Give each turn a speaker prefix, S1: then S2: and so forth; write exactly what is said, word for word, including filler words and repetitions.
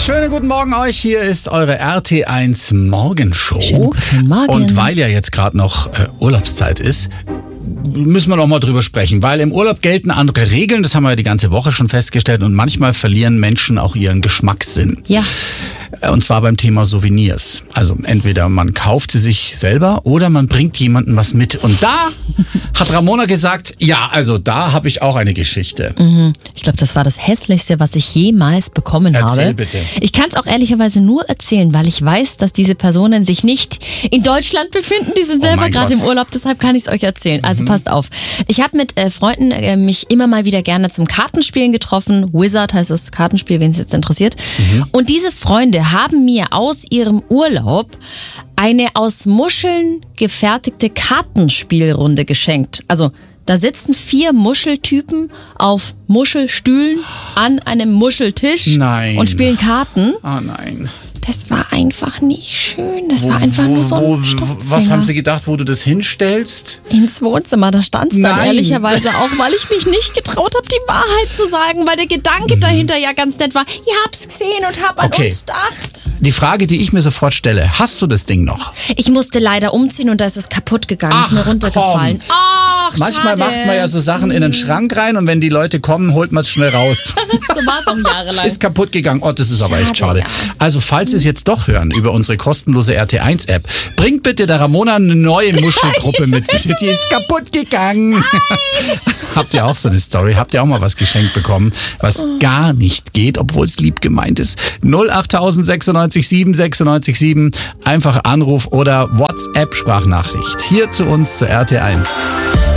S1: Schönen guten Morgen euch. Hier ist eure R T eins Morgenshow.
S2: Schönen guten Morgen.
S1: Und weil ja jetzt gerade noch äh, Urlaubszeit ist, müssen wir noch mal drüber sprechen. Weil im Urlaub gelten andere Regeln. Das haben wir ja die ganze Woche schon festgestellt. Und manchmal verlieren Menschen auch ihren Geschmackssinn.
S2: Ja.
S1: Und zwar beim Thema Souvenirs. Also entweder man kauft sie sich selber oder man bringt jemandem was mit. Und da hat Ramona gesagt, ja, also da habe ich auch eine Geschichte.
S2: Mhm. Ich glaube, das war das Hässlichste, was ich jemals bekommen
S1: Erzähl
S2: habe.
S1: bitte.
S2: Ich kann es auch ehrlicherweise nur erzählen, weil ich weiß, dass diese Personen sich nicht in Deutschland befinden. Die sind
S1: Oh
S2: selber
S1: mein
S2: gerade
S1: Gott.
S2: im Urlaub, deshalb kann ich es euch erzählen. Also
S1: Mhm.
S2: passt auf. Ich habe mit äh, Freunden äh, mich immer mal wieder gerne zum Kartenspielen getroffen. Wizard heißt das Kartenspiel, wen es jetzt interessiert.
S1: Mhm.
S2: Und diese Freunde haben mir aus ihrem Urlaub eine aus Muscheln gefertigte Kartenspielrunde geschenkt. Also da sitzen vier Muscheltypen auf Muschelstühlen an einem Muscheltisch
S1: Nein.
S2: und spielen Karten.
S1: Ah nein.
S2: Das war einfach nicht schön. Das
S1: Wo-
S2: war einfach
S1: wo,
S2: nur so ein
S1: wo,
S2: Stofffinger.
S1: Was haben sie gedacht, wo du das hinstellst?
S2: Ins Wohnzimmer, da stand es dann
S1: Nein.
S2: ehrlicherweise auch, weil ich mich nicht getraut habe, die Wahrheit zu sagen, weil der Gedanke
S1: Mhm.
S2: dahinter ja ganz nett war. Ich hab's gesehen und hab an
S1: Okay.
S2: uns gedacht.
S1: Die Frage, die ich mir sofort stelle, hast du das Ding noch?
S2: Ich musste leider umziehen und da ist es kaputt gegangen,
S1: Ach,
S2: ist mir runtergefallen. Ach,
S1: Manchmal
S2: schade.
S1: macht man ja so Sachen in den Schrank rein und wenn die Leute kommen, holt man es schnell raus.
S2: So war es auch jahrelang.
S1: Ist kaputt gegangen. Oh, das ist aber echt
S2: Schade,
S1: schade.
S2: ja.
S1: Also, falls Sie es jetzt doch hören über unsere kostenlose R T eins App, bringt bitte der Ramona eine neue Muschelgruppe mit. Die ist kaputt gegangen. Habt ihr auch so eine Story? Habt ihr auch mal was geschenkt bekommen, was gar nicht geht, obwohl es lieb gemeint ist? null acht sechsundneunzig sieben sechsundneunzig sieben. Einfach Anruf oder WhatsApp-Sprachnachricht. Hier zu uns zur R T eins.